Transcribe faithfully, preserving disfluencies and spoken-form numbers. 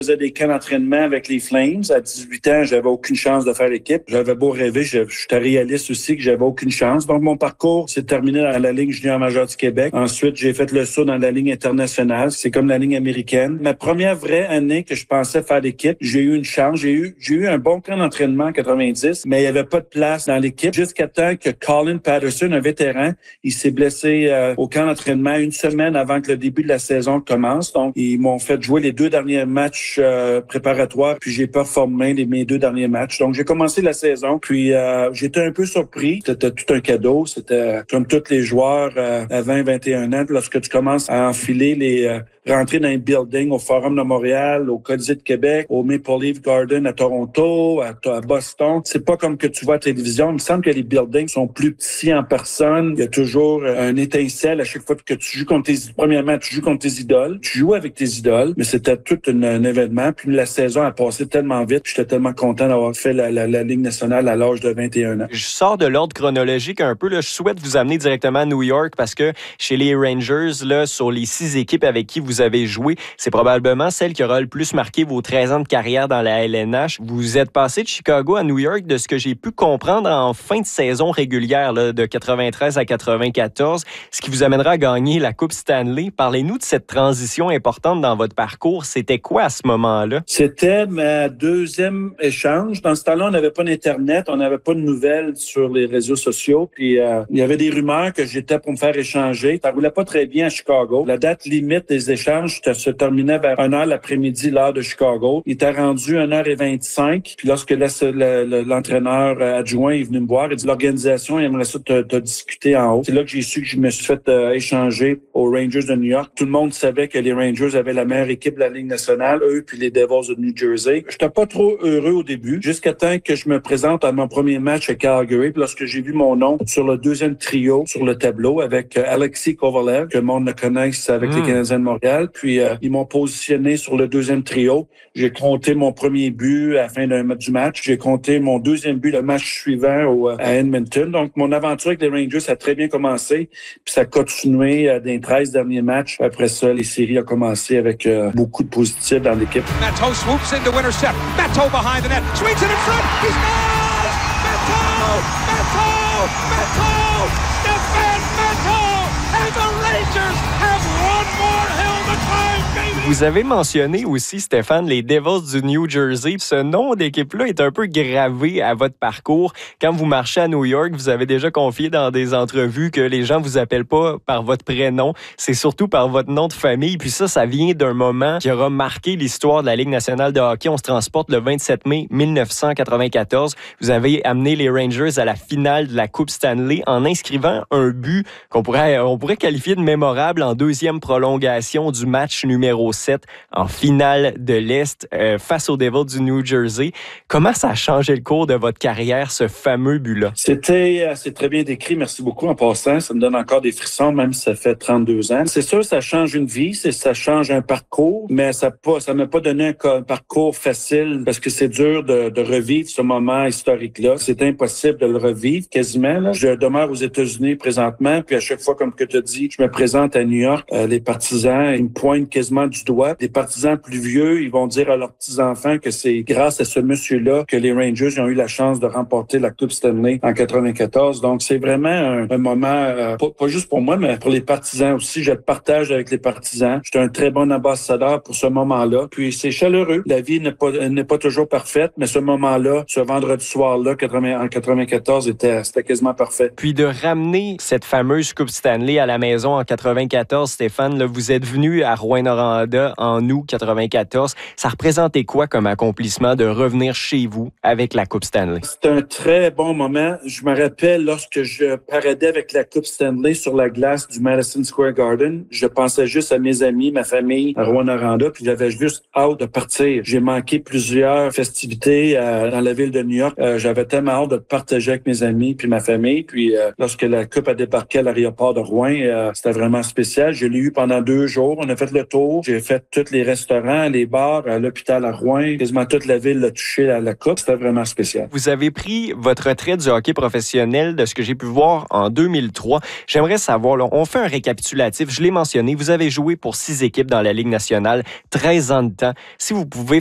Je faisais des camps d'entraînement avec les Flames. À dix-huit ans, j'avais aucune chance de faire l'équipe. J'avais beau rêver, je, j'étais réaliste aussi que j'avais aucune chance. Donc, mon parcours s'est terminé dans la Ligue junior majeure du Québec. Ensuite, j'ai fait le saut dans la Ligue internationale. C'est comme la Ligue américaine. Ma première vraie année que je pensais faire l'équipe, j'ai eu une chance. J'ai eu, j'ai eu un bon camp d'entraînement en quatre-vingt-dix, mais il n'y avait pas de place dans l'équipe jusqu'à temps que Colin Patterson, un vétéran, il s'est blessé euh, au camp d'entraînement une semaine avant que le début de la saison commence. Donc, ils m'ont fait jouer les deux derniers matchs Euh, préparatoire, puis j'ai performé les, mes deux derniers matchs. Donc, j'ai commencé la saison, puis euh, j'étais un peu surpris. C'était tout un cadeau. C'était comme tous les joueurs euh, à vingt, vingt et un ans. Lorsque tu commences à enfiler les... Euh, rentrer dans un building au Forum de Montréal, au Colisée de Québec, au Maple Leaf Garden à Toronto, à, à Boston. C'est pas comme que tu vois à la télévision. Il me semble que les buildings sont plus petits en personne. Il y a toujours un étincelle à chaque fois que tu joues contre tes... Premièrement, tu joues contre tes idoles. Tu joues avec tes idoles, mais c'était tout une, un événement. Puis la saison a passé tellement vite. J'étais tellement content d'avoir fait la, la, la Ligue nationale à l'âge de vingt et un ans. Je sors de l'ordre chronologique un peu. Là. Je souhaite vous amener directement à New York parce que chez les Rangers, là, sur les six équipes avec qui vous avez joué, c'est probablement celle qui aura le plus marqué vos treize ans de carrière dans la L N H. Vous êtes passé de Chicago à New York, de ce que j'ai pu comprendre, en fin de saison régulière, là, de quatre-vingt-treize à quatre-vingt-quatorze, ce qui vous amènera à gagner la Coupe Stanley. Parlez-nous de cette transition importante dans votre parcours. C'était quoi à ce moment-là? C'était ma deuxième échange. Dans ce temps-là, on n'avait pas d'Internet, on n'avait pas de nouvelles sur les réseaux sociaux. Puis euh, il y avait des rumeurs que j'étais pour me faire échanger. Ça roulait pas très bien à Chicago. La date limite des échanges se terminait vers une heure l'après-midi, l'heure de Chicago. Il était rendu une heure vingt-cinq. Puis lorsque la, le, le, l'entraîneur adjoint est venu me voir, il dit l'organisation aimerait ça te, te discuter en haut. C'est là que j'ai su que je me suis fait euh, échanger aux Rangers de New York. Tout le monde savait que les Rangers avaient la meilleure équipe de la Ligue nationale, eux puis les Devils de New Jersey. J'étais pas trop heureux au début, jusqu'à temps que je me présente à mon premier match à Calgary. Puis lorsque j'ai vu mon nom sur le deuxième trio sur le tableau avec euh, Alexis Kovalev, que le monde le connaisse avec mmh. les Canadiens de Montréal. Puis euh, ils m'ont positionné sur le deuxième trio. J'ai compté mon premier but à la fin d'un, du match. J'ai compté mon deuxième but le match suivant au, à Edmonton. Donc, mon aventure avec les Rangers a très bien commencé. Puis ça a continué euh, dans les treize derniers matchs. Après ça, les séries ont commencé avec euh, beaucoup de positifs dans l'équipe. Matteau swoops in to intercept. Matteau behind the net. Swings it in front. He scores! Matteau! Matteau! Matteau! Stefan Matteau! And the Rangers have one more hill to climb, baby! Vous avez mentionné aussi, Stéphane, les Devils du New Jersey. Ce nom d'équipe-là est un peu gravé à votre parcours. Quand vous marchez à New York, vous avez déjà confié dans des entrevues que les gens vous appellent pas par votre prénom, c'est surtout par votre nom de famille. Puis ça, ça vient d'un moment qui aura marqué l'histoire de la Ligue nationale de hockey. On se transporte le vingt-sept mai mille neuf cent quatre-vingt-quatorze. Vous avez amené les Rangers à la finale de la Coupe Stanley en inscrivant un but qu'on pourrait, on pourrait qualifier de mémorable en deuxième prolongation du match numéro sept en finale de l'Est euh, face aux Devils du New Jersey. Comment ça a changé le cours de votre carrière, ce fameux but-là? C'était euh, c'est très bien décrit. Merci beaucoup en passant. Ça me donne encore des frissons, même si ça fait trente-deux ans. C'est sûr, ça change une vie, c'est, ça change un parcours, mais ça pas, ça m'a pas donné un, un parcours facile parce que c'est dur de, de revivre ce moment historique-là. C'est impossible de le revivre quasiment. Là. Je demeure aux États-Unis présentement, puis à chaque fois, comme que tu as dit, je me présente à New York, euh, les partisans, ils me pointent quasiment du doigt. Des partisans plus vieux, ils vont dire à leurs petits-enfants que c'est grâce à ce monsieur-là que les Rangers ont eu la chance de remporter la Coupe Stanley en quatre-vingt-quatorze. Donc, c'est vraiment un, un moment, euh, pas, pas juste pour moi, mais pour les partisans aussi. Je le partage avec les partisans. J'étais un très bon ambassadeur pour ce moment-là. Puis, c'est chaleureux. La vie n'est pas, n'est pas toujours parfaite, mais ce moment-là, ce vendredi soir-là, en quatre-vingt-quatorze, était, c'était quasiment parfait. Puis, de ramener cette fameuse Coupe Stanley à la maison en quatre-vingt-quatorze, Stéphane, là, vous êtes venu à Rouyn-Noranda en août quatre-vingt-quatorze. Ça représentait quoi comme accomplissement de revenir chez vous avec la Coupe Stanley? C'était un très bon moment. Je me rappelle lorsque je paradais avec la Coupe Stanley sur la glace du Madison Square Garden, je pensais juste à mes amis, ma famille à Rouyn-Noranda, puis j'avais juste hâte de partir. J'ai manqué plusieurs festivités euh, dans la ville de New York. Euh, j'avais tellement hâte de partager avec mes amis puis ma famille. Puis euh, lorsque la Coupe a débarqué à l'aéroport de Rouen, euh, c'était vraiment spécial. Je l'ai eu pendant deux jours. On a fait le tour. J'ai fait tous les restaurants, les bars, à l'hôpital à Rouen. Quasiment toute la ville a touché à la coupe. C'était vraiment spécial. Vous avez pris votre retraite du hockey professionnel, de ce que j'ai pu voir, en deux mille trois. J'aimerais savoir, là, on fait un récapitulatif. Je l'ai mentionné, vous avez joué pour six équipes dans la Ligue nationale, treize ans de temps. Si vous pouvez